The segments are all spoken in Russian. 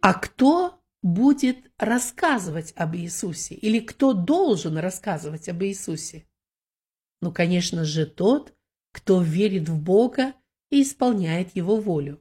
А кто будет рассказывать об Иисусе? Или кто должен рассказывать об Иисусе? Ну, конечно же, тот, кто верит в Бога и исполняет Его волю.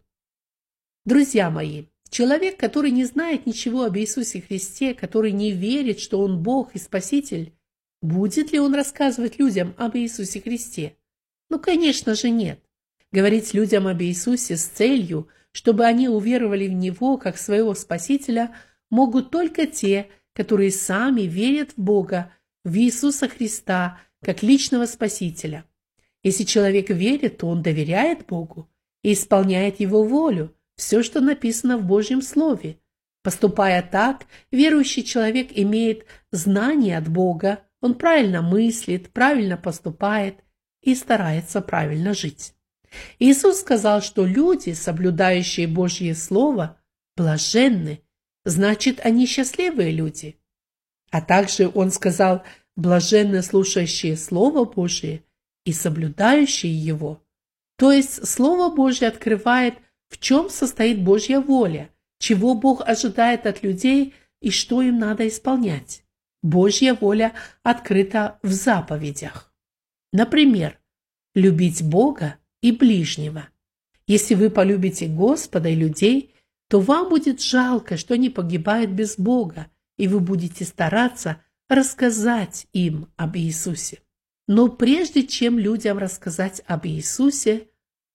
Друзья мои, человек, который не знает ничего об Иисусе Христе, который не верит, что Он Бог и Спаситель, будет ли он рассказывать людям об Иисусе Христе? Ну, конечно же, нет. Говорить людям об Иисусе с целью, чтобы они уверовали в Него как своего Спасителя, могут только те, которые сами верят в Бога, в Иисуса Христа, как личного Спасителя. Если человек верит, то он доверяет Богу и исполняет Его волю, все, что написано в Божьем Слове. Поступая так, верующий человек имеет знание от Бога, он правильно мыслит, правильно поступает и старается правильно жить. Иисус сказал, что люди, соблюдающие Божье Слово, блаженны, значит, они счастливые люди. А также Он сказал, блаженны слушающие Слово Божие и соблюдающие его. То есть Слово Божье открывает, в чем состоит Божья воля, чего Бог ожидает от людей и что им надо исполнять. Божья воля открыта в заповедях. Например, любить Бога и ближнего. Если вы полюбите Господа и людей, то вам будет жалко, что они погибают без Бога, и вы будете стараться рассказать им об Иисусе. Но прежде чем людям рассказать об Иисусе,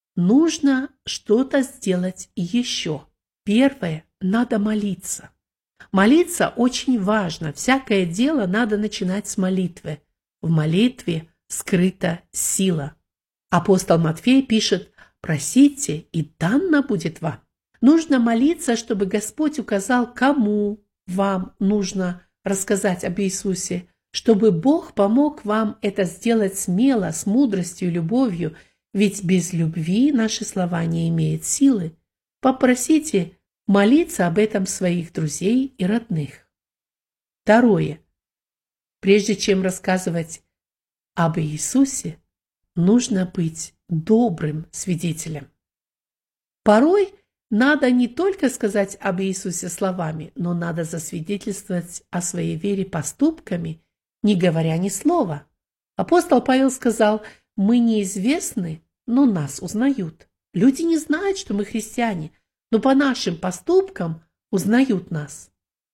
нужно что-то сделать еще. Первое – надо молиться. Молиться очень важно. Всякое дело надо начинать с молитвы. В молитве скрыта сила. Апостол Матфей пишет: «Просите, и дано будет вам». Нужно молиться, чтобы Господь указал, кому вам нужно рассказать об Иисусе, чтобы Бог помог вам это сделать смело, с мудростью и любовью, ведь без любви наши слова не имеют силы. Попросите молиться об этом своих друзей и родных. Второе. Прежде чем рассказывать об Иисусе, нужно быть добрым свидетелем. Порой надо не только сказать об Иисусе словами, но надо засвидетельствовать о своей вере поступками, не говоря ни слова. Апостол Павел сказал: «Мы неизвестны, но нас узнают». Люди не знают, что мы христиане, но по нашим поступкам узнают нас.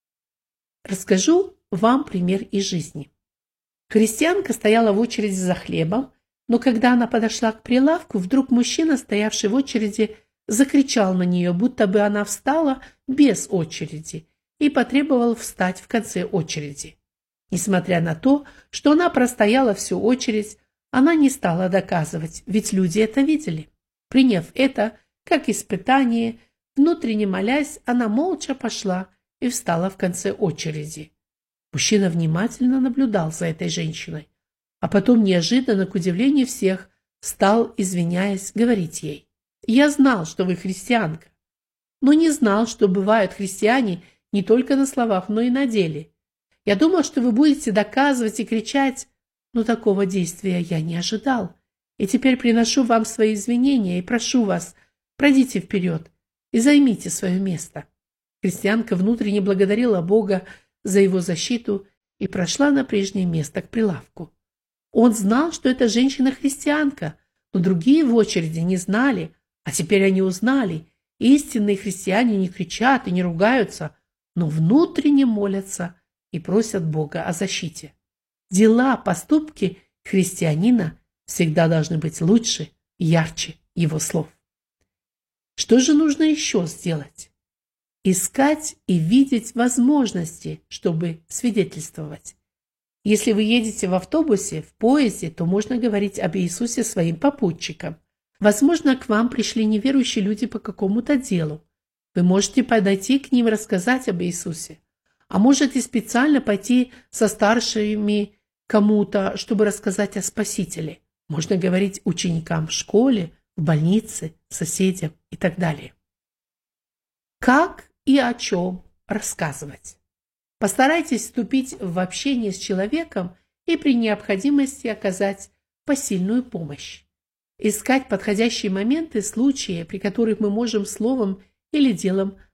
Расскажу вам пример из жизни. Христианка стояла в очереди за хлебом, но когда она подошла к прилавку, вдруг мужчина, стоявший в очереди, закричал на нее, будто бы она встала без очереди, и потребовал встать в конце очереди. Несмотря на то, что она простояла всю очередь, она не стала доказывать, ведь люди это видели. Приняв это как испытание, внутренне молясь, она молча пошла и встала в конце очереди. Мужчина внимательно наблюдал за этой женщиной, а потом неожиданно, к удивлению всех, стал, извиняясь, говорить ей: «Я знал, что вы христианка, но не знал, что бывают христиане не только на словах, но и на деле. Я думал, что вы будете доказывать и кричать, но такого действия я не ожидал. И теперь приношу вам свои извинения и прошу вас, пройдите вперед и займите свое место». Христианка внутренне благодарила Бога за его защиту и прошла на прежнее место к прилавку. Он знал, что эта женщина-христианка, но другие в очереди не знали, а теперь они узнали. Истинные христиане не кричат и не ругаются, но внутренне молятся и просят Бога о защите. Дела, поступки христианина всегда должны быть лучше, ярче его слов. Что же нужно еще сделать? Искать и видеть возможности, чтобы свидетельствовать. Если вы едете в автобусе, в поезде, то можно говорить об Иисусе своим попутчикам. Возможно, к вам пришли неверующие люди по какому-то делу. Вы можете подойти к ним и рассказать об Иисусе. А можете специально пойти со старшими кому-то, чтобы рассказать о Спасителе. Можно говорить ученикам в школе, в больнице, соседям и так далее. Как и о чем рассказывать? Постарайтесь вступить в общение с человеком и при необходимости оказать посильную помощь. Искать подходящие моменты, случаи, при которых мы можем словом или делом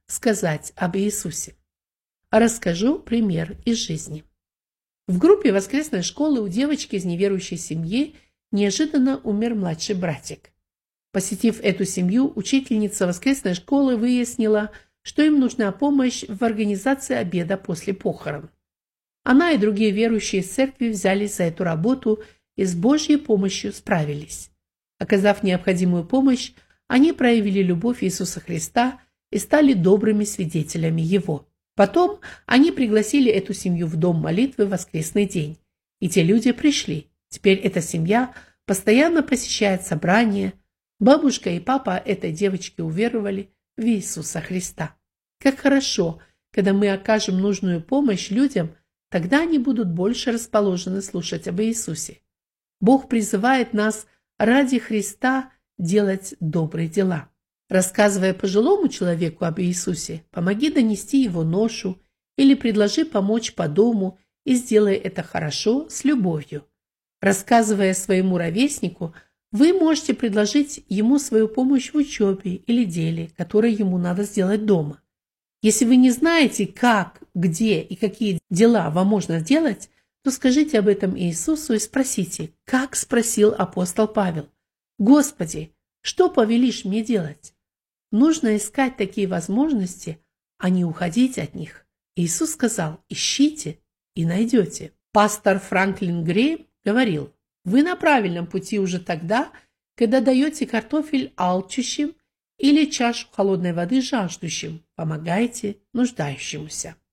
сказать об Иисусе. Расскажу пример из жизни. В группе воскресной школы у девочки из неверующей семьи неожиданно умер младший братик. Посетив эту семью, учительница воскресной школы выяснила, что им нужна помощь в организации обеда после похорон. Она и другие верующие из церкви взялись за эту работу и с Божьей помощью справились. Оказав необходимую помощь, они проявили любовь Иисуса Христа и стали добрыми свидетелями Его. Потом они пригласили эту семью в дом молитвы в воскресный день, и те люди пришли. Теперь эта семья постоянно посещает собрания. Бабушка и папа этой девочки уверовали в Иисуса Христа. Как хорошо, когда мы окажем нужную помощь людям, тогда они будут больше расположены слушать об Иисусе. Бог призывает нас ради Христа делать добрые дела. Рассказывая пожилому человеку об Иисусе, помоги донести его ношу или предложи помочь по дому и сделай это хорошо, с любовью. Рассказывая своему ровеснику, вы можете предложить ему свою помощь в учебе или деле, которое ему надо сделать дома. Если вы не знаете, как, где и какие дела вам можно сделать, то скажите об этом Иисусу и спросите, как спросил апостол Павел: «Господи, что повелишь мне делать?» Нужно искать такие возможности, а не уходить от них. Иисус сказал: «Ищите и найдете». Пастор Франклин Грейм говорил: «Вы на правильном пути уже тогда, когда даете картофель алчущим или чашу холодной воды жаждущим, помогаете нуждающемуся».